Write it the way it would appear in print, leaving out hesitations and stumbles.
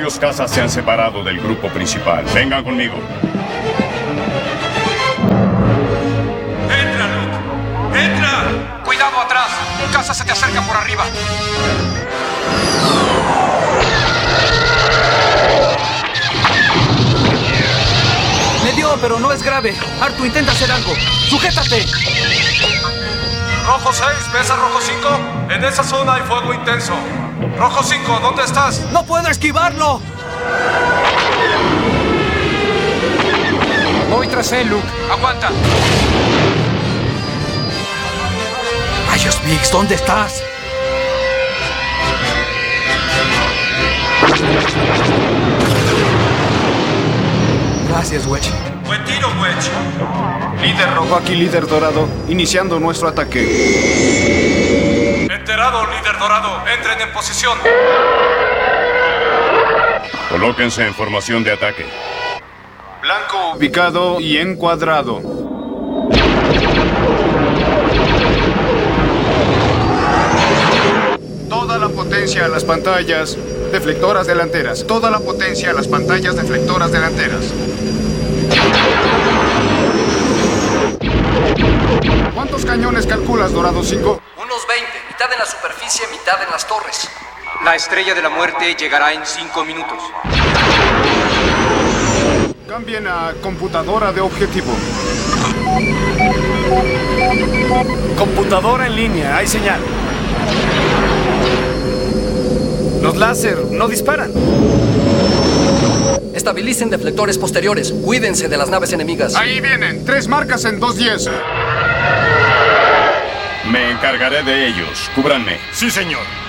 Varios cazas se han separado del grupo principal. Vengan conmigo. ¡Entra, Luke! ¡Entra! ¡Cuidado atrás! Un caza se te acerca por arriba. Me dio, pero no es grave. Artu, intenta hacer algo. ¡Sujétate! Rojo 6, ¿ves a Rojo 5? En esa zona hay fuego intenso. Rojo 5, ¿dónde estás? ¡No puedo esquivarlo! Voy tras él, Luke. Aguanta. ¡Rayos, Biggs! ¿Dónde estás? Gracias, Wedge. Buen tiro, Wedge. Líder rojo aquí, líder dorado. Iniciando nuestro ataque. Enterado, líder dorado. Entren en posición. Colóquense en formación de ataque. Blanco ubicado y encuadrado. Toda la potencia a las pantallas deflectoras delanteras. Toda la potencia a las pantallas deflectoras delanteras. ¿Cuántos cañones calculas, Dorado 5? Unos 20. Mitad en la superficie, mitad en las torres. La estrella de la muerte llegará en 5 minutos. Cambien a computadora de objetivo. Computadora en línea, hay señal. Los láser no disparan. Estabilicen deflectores posteriores. Cuídense de las naves enemigas. Ahí vienen. 3 marcas en 210. Me encargaré de ellos. Cúbranme. Sí, señor.